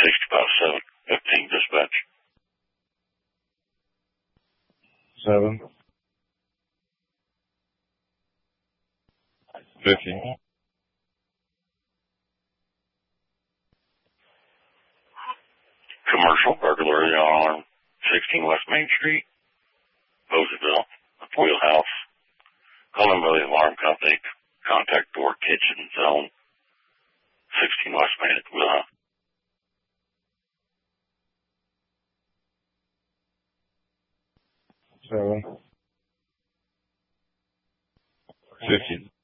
715 dispatch. 715. Commercial burglary on 16 West Main Street, Poseville, a wheelhouse. Calling by the alarm company. Contact door, kitchen, zone. 16 West Main at Wheelhouse. 715.